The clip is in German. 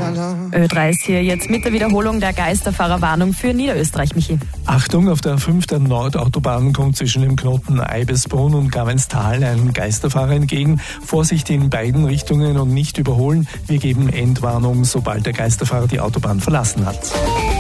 Ö3 ist hier jetzt mit der Wiederholung der Geisterfahrerwarnung für Niederösterreich, Michi. Achtung, auf der 5. Nordautobahn kommt zwischen dem Knoten Eibesbrunn und Gavenstal ein Geisterfahrer entgegen. Vorsicht in beiden Richtungen und nicht überholen. Wir geben Endwarnung, sobald der Geisterfahrer die Autobahn verlassen hat.